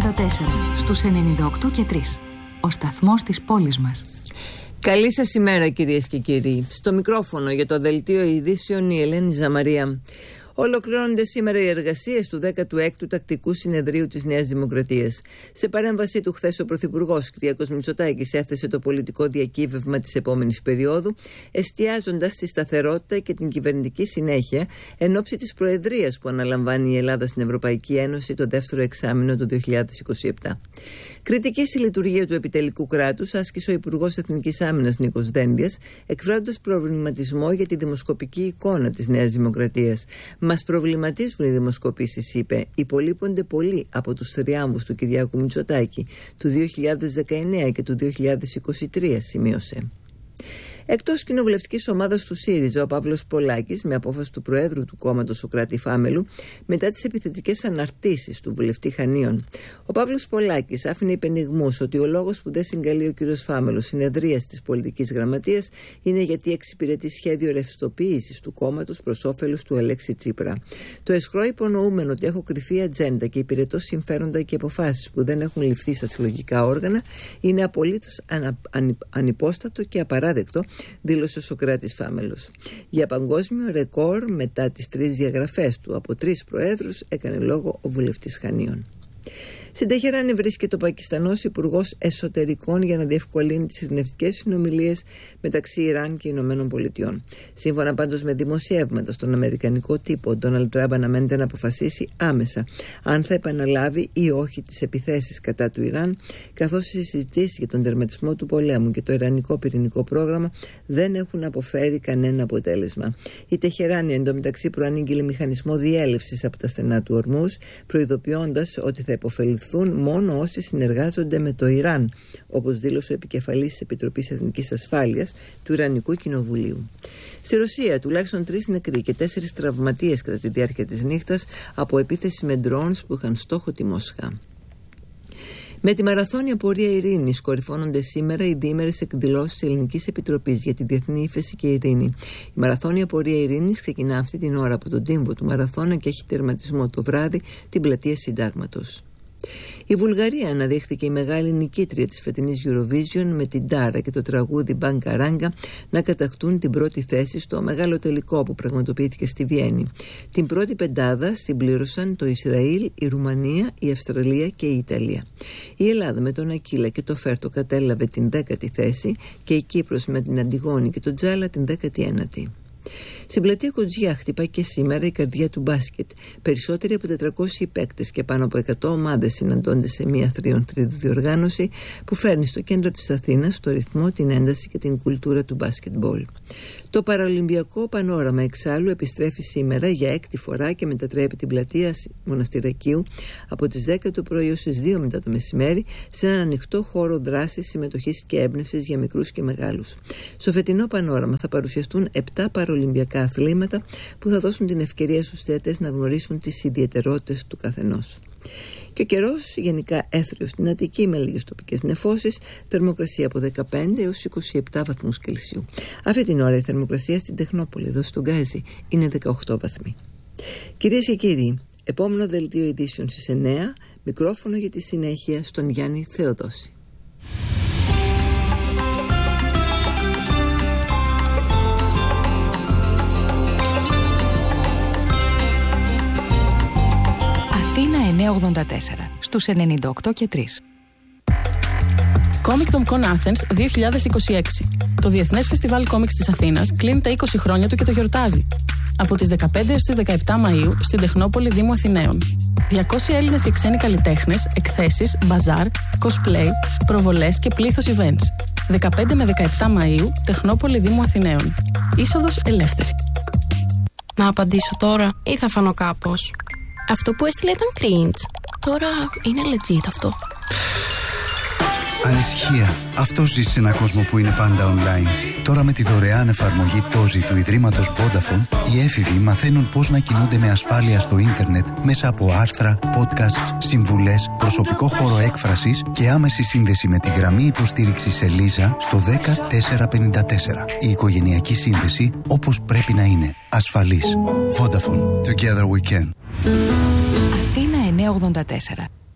στους 98 και 3. Ο σταθμός της πόλης μας. Καλή σας ημέρα κυρίες και κύριοι. Στο μικρόφωνο για το Δελτίο Ειδήσεων η Ελένη Ζαμαρία. Ολοκληρώνονται σήμερα οι εργασίες του 16ου Τακτικού Συνεδρίου της Νέας Δημοκρατίας. Σε παρέμβασή του χθες ο Πρωθυπουργός Κυριάκος Μητσοτάκης έθεσε το πολιτικό διακύβευμα της επόμενης περίοδου, εστιάζοντας στη σταθερότητα και την κυβερνητική συνέχεια εν ώψη της προεδρίας που αναλαμβάνει η Ελλάδα στην Ευρωπαϊκή Ένωση το δεύτερο εξάμηνο του 2027. Κριτική στη λειτουργία του επιτελικού κράτους άσκησε ο Υπουργός Εθνικής Άμυνας Νίκος Δένδιας, εκφράζοντας προβληματισμό για τη δημοσκοπική εικόνα της Νέας Δημοκρατίας. Μας προβληματίζουν οι δημοσκοπήσεις, είπε. Υπολείπονται πολύ από τους θριάμβους του Κυριάκου Μητσοτάκη του 2019 και του 2023, σημείωσε. Εκτός κοινοβουλευτικής ομάδας του ΣΥΡΙΖΑ, ο Παύλος Πολάκης, με απόφαση του Προέδρου του κόμματος Σωκράτη Φάμελου, μετά τις επιθετικές αναρτήσεις του βουλευτή Χανίων. Ο Παύλος Πολάκης άφηνε υπενιγμούς ότι ο λόγος που δεν συγκαλεί ο κ. Φάμελος συνεδρίαση της πολιτικής γραμματείας είναι γιατί εξυπηρετεί σχέδιο ρευστοποίησης του κόμματος προς όφελος του Αλέξη Τσίπρα. Το εσχρό υπονοούμενο ότι έχω κρυφή ατζέντα και υπηρετώ συμφέροντα και αποφάσεις που δεν έχουν ληφθεί στα συλλογικά όργανα είναι απολύτως ανυπόστατο και απαράδεκτο, δήλωσε ο Σωκράτης Φάμελος. Για παγκόσμιο ρεκόρ μετά τις 3 διαγραφές του από 3 προέδρους έκανε λόγο ο βουλευτής Χανίων. Στην Τεχεράνη βρίσκεται ο Πακιστανός Υπουργός Εσωτερικών για να διευκολύνει τις ειρηνευτικές συνομιλίες μεταξύ Ιράν και Ηνωμένων Πολιτειών. Σύμφωνα πάντως με δημοσιεύματα στον αμερικανικό τύπο, ο Ντόναλντ Τραμπ αναμένεται να αποφασίσει άμεσα αν θα επαναλάβει ή όχι τις επιθέσεις κατά του Ιράν, καθώς οι συζητήσεις για τον τερματισμό του πολέμου και το ιρανικό πυρηνικό πρόγραμμα δεν έχουν αποφέρει κανένα αποτέλεσμα. Η Τεχεράνη εντωμεταξύ προανήγγειλε μηχανισμό διέλευσης από τα στενά του Ορμούζ, προειδοποιώντας ότι θα υποφεληθούν μόνο όσοι συνεργάζονται με το Ιράν, όπως δήλωσε ο επικεφαλής της Επιτροπής Εθνικής Ασφάλειας του Ιρανικού Κοινοβουλίου. Στη Ρωσία, τουλάχιστον 3 νεκροί και 4 τραυματίες κατά τη διάρκεια της νύχτας από επίθεση με ντρόουνς που είχαν στόχο τη Μόσχα. Με τη μαραθώνια πορεία ειρήνης κορυφώνονται σήμερα οι διήμερες εκδηλώσεις της Ελληνικής Επιτροπής για τη Διεθνή Ύφεση και Ειρήνη. Η μαραθώνια πορεία ειρήνης ξεκινά αυτή την ώρα από τον τύμβο του Μαραθώνα και έχει τερματισμό το βράδυ την πλατεία Συντάγματος. Η Βουλγαρία αναδείχθηκε η μεγάλη νικήτρια της φετινής Eurovision με την Τάρα και το τραγούδι Μπανκαράγκα να κατακτούν την πρώτη θέση στο μεγάλο τελικό που πραγματοποιήθηκε στη Βιέννη. Την πρώτη πεντάδα συμπλήρωσαν το Ισραήλ, η Ρουμανία, η Αυστραλία και η Ιταλία. Η Ελλάδα με τον Ακύλα και το Φέρτο κατέλαβε την 10η θέση και η Κύπρος με την Αντιγόνη και τον Τζάλα την 19η. Στην πλατεία Κοτζιά χτυπάει και σήμερα η καρδιά του μπάσκετ. Περισσότεροι από 400 παίκτες και πάνω από 100 ομάδες συναντώνται σε μια θριονθρίδου διοργάνωση που φέρνει στο κέντρο της Αθήνας το ρυθμό, την ένταση και την κουλτούρα του μπάσκετμπολ. Το παραολυμπιακό πανόραμα εξάλλου επιστρέφει σήμερα για 6η φορά και μετατρέπει την πλατεία Μοναστηρακίου από τις 10 το πρωί ως τις 2 μετά το μεσημέρι σε έναν ανοιχτό χώρο δράσης, συμμετοχής και έμπνευσης για μικρούς και μεγάλους. Στο φετινό πανόραμα θα παρουσιαστούν 7 παραολυμπιακά αθλήματα που θα δώσουν την ευκαιρία στους θεατές να γνωρίσουν τις ιδιαιτερότητες του καθενός. Και ο καιρός γενικά έθριος στην Αττική με λίγες τοπικές νεφώσεις, θερμοκρασία από 15 έως 27 βαθμούς Κελσίου. Αυτή την ώρα η θερμοκρασία στην Τεχνόπολη, εδώ στον Γκάζι, είναι 18 βαθμοί. Κυρίες και κύριοι, επόμενο δελτίο ειδήσεων στις 9, μικρόφωνο για τη συνέχεια στον Γιάννη Θεοδόση. Αθήνα 984 στους 98 και 3. Comic-Con Athens 2026. Το Διεθνές Φεστιβάλ Κόμιξ της Αθήνας κλείνει τα 20 χρόνια του και το γιορτάζει. Από τις 15 έως τις 17 Μαΐου στην Τεχνόπολη Δήμου Αθηναίων. 200 Έλληνες και ξένοι καλλιτέχνες, εκθέσεις, μπαζάρ, cosplay, προβολές και πλήθος events. 15 με 17 Μαΐου, Τεχνόπολη Δήμου Αθηναίων. Είσοδος ελεύθερη. Να απαντήσω τώρα ή θα φανώ κάπως? Αυτό που έστειλε ήταν cringe. Τώρα είναι legit αυτό. Ανησυχία. Αυτό ζει σε έναν κόσμο που είναι πάντα online. Τώρα με τη δωρεάν εφαρμογή Tozi του Ιδρύματος Vodafone, οι έφηβοι μαθαίνουν πώς να κινούνται με ασφάλεια στο ίντερνετ μέσα από άρθρα, podcasts, συμβουλές, προσωπικό χώρο έκφρασης και άμεση σύνδεση με τη γραμμή υποστήριξης Ελίζα στο 10454. Η οικογενειακή σύνδεση όπως πρέπει να είναι. Ασφαλής. Vodafone. Together we can. Αθήνα 984.